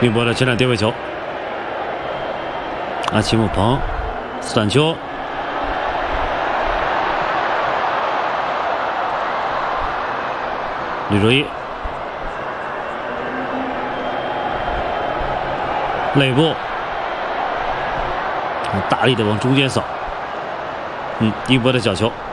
运波的前场定位球，阿奇姆彭，斯坦丘，吕卓一，内部，大力的往中间扫，运波的角球。